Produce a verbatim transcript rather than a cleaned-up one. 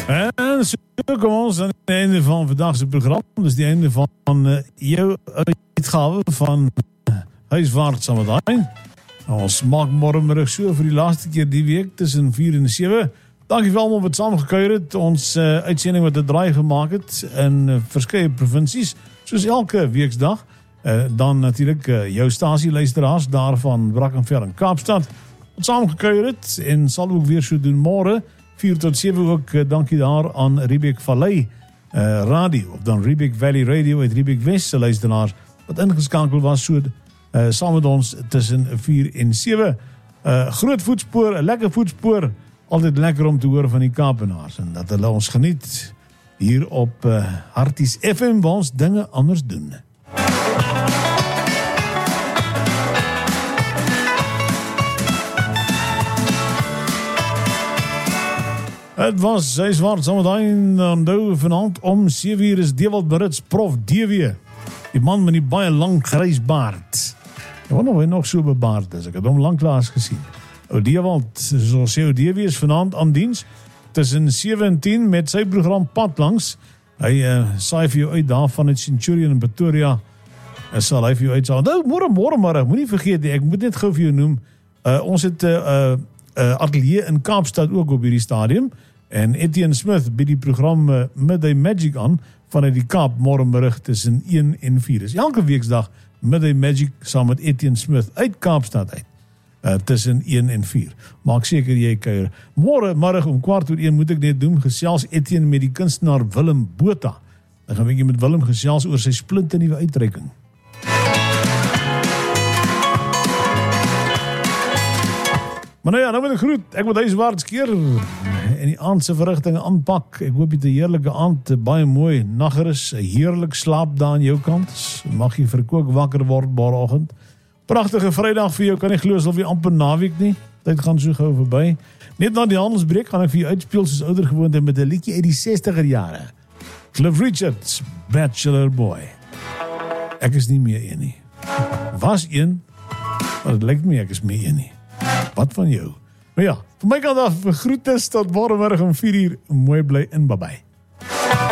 En so kom ons aan het einde van vandaag se program. Dus die einde van uh, jou uitgawe van uh, Huiswaarts Samadijn. Ons maak morgenmiddag so vir die laaste keer die week tussen vier en sewe. Dankie vir almal wat saamgekuier het. Ons uh, uitsending wat 'n draai gemaak het in uh, verskeie provinsies, soos elke weeksdag. Uh, dan natuurlik uh, jou stasieluisteraars daar van Brackenfell en Kaapstad wat saamgekuier het en sal ook weer so doen môre vier tot sewe ook. Uh, dankie daar aan Riebeek Vallei uh, Radio of dan Riebeek Valley Radio uit Riebeek West se luisteraars wat ingeskakel was so uh, saam met ons tussen vier en sewe. Uh, groot voetspoor, 'n lekker voetspoor. Altyd lekker om te hoor van die Kaapenaars en dat hulle ons geniet hier op uh, Harties F M waar ons dinge anders doen. Het was Huiswaarts Samadijn nou vanaand om sewe uur is Dewald Brits, Prof D W. Die man met die baie lang grys baard. Ek wonder of hy nog so bebaard is. Ek het hom lanklaas gesien. O Dewald, soos sê O D W is vanaand aan diens tussen sewe en tien met sy program Pad Langs. Hy uh, saai vir jou uit daar van het Centurion in Pretoria. En sal hy vir jou uitsaai. Nou, môre môre môre, moenie vergeet nie, ek moet net gou vir jou noem. Uh, ons het 'n uh, uh, uh, ateljee in Kaapstad ook op hierdie stadium. En Etienne Smith bied die program uh, Midday Magic aan vanuit die Kaap môremiddag tussen een en vier. Dis elke weeksdag Midday Magic saam met Etienne Smith uit Kaapstad uit. Uh, tussen een en vier. Maak seker jy kuier. Môre middag om kwart oor een moet ek net doen gesels Etienne met die kunstenaar Willem Botha. Dan gaan ek met Willem gesels oor sy splinternuwe uitreiking. Maar nou ja, nou moet ek groet. Ek moet Huiswaarts keer en die aandse verrigtinge aanpak. Ek hoop jy 'n heerlike aand, baie mooi nagerus, 'n heerlik slaap daar aan jou kant. Mag jy verkoop wakker word môreoggend. Pragtige Vrydag vir jou, kan ek glo, sal weer amper naweek nie. Tyd gaan so gou verby. Net na die handelsbreek gaan ek vir jou uitspeel soos ouer gewoonte met 'n liedjie uit die sestiger jare. Cliff Richards, Bachelor Boy. Ek is nie meer een nie. Was een, maar het lyk my ek is meer een nie. Wat van jou? Nou ja, van my kant af, groete tot môre middag om vier uur. Mooi bly en bye bye.